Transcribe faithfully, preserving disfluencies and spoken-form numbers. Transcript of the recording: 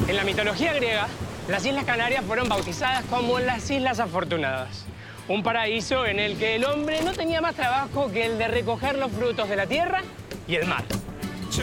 En la mitología griega, las Islas Canarias fueron bautizadas como las Islas Afortunadas. Un paraíso en el que el hombre no tenía más trabajo que el de recoger los frutos de la tierra y el mar.